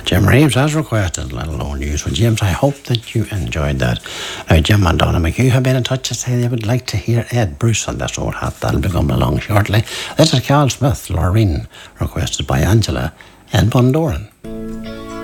Jim Reeves has requested Let Alone News. Well, James, I hope that you enjoyed that. Now, Jim and Donna McHugh have been in touch to say they would like to hear Ed Bruce on this old hat. That'll be coming along shortly. This is Carl Smith, Loreen, requested by Angela in Bundoran.